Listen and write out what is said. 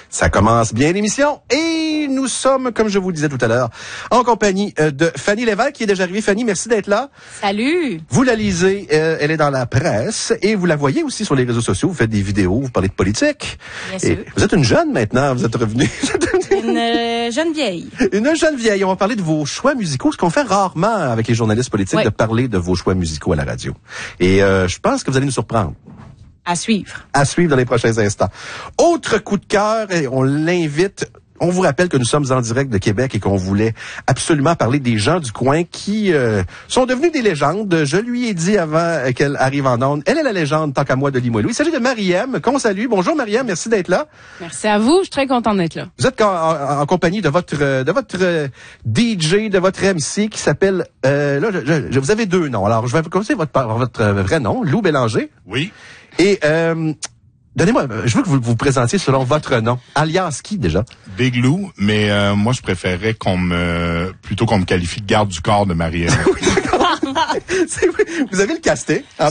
Ça commence bien l'émission et nous sommes, comme je vous le disais tout à l'heure, en compagnie de Fanny Lévesque qui est déjà arrivée. Fanny, merci d'être là. Salut! Vous la lisez, elle est dans la presse et vous la voyez aussi sur les réseaux sociaux. Vous faites des vidéos, vous parlez de politique. Bien sûr. Vous êtes une jeune maintenant, vous êtes revenue. Une jeune vieille. Une jeune vieille. On va parler de vos choix musicaux, ce qu'on fait rarement avec les journalistes politiques, de parler de vos choix musicaux à la radio. Et je pense que vous allez nous surprendre. À suivre. À suivre dans les prochains instants. Autre coup de cœur, et on l'invite. On vous rappelle que nous sommes en direct de Québec et qu'on voulait absolument parler des gens du coin qui sont devenus des légendes. Je lui ai dit avant qu'elle arrive en ondes, elle est la légende tant qu'à moi de Limoilou. Il s'agit de Marie-Ème, qu'on salue. Bonjour Marie-Ème, merci d'être là. Merci à vous, je suis très contente d'être là. Vous êtes en compagnie de votre DJ, de votre MC qui s'appelle vous avez deux noms. Alors je vais commencer votre vrai nom, Lou Bélanger. Oui. Et donnez-moi, je veux que vous vous présentiez selon votre nom. Alias qui, déjà? Big Lou, mais moi, je préférerais plutôt qu'on me qualifie de garde du corps de Marie-Ème. C'est vrai. Vous avez le casting.